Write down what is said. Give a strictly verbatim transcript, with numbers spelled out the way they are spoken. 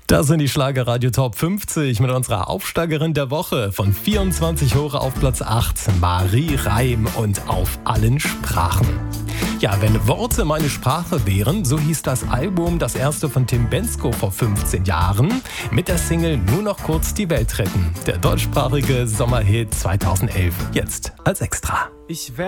Das sind die Schlagerradio Top fünfzig mit unserer Aufsteigerin der Woche. Von vierundzwanzig hoch auf Platz acht, Marie Reim und Auf allen Sprachen. Ja, wenn Worte meine Sprache wären, so hieß das Album, das erste von Tim Bendzko vor fünfzehn Jahren, mit der Single Nur noch kurz die Welt retten. Der deutschsprachige Sommerhit zweitausendelf, jetzt als Extra. Ich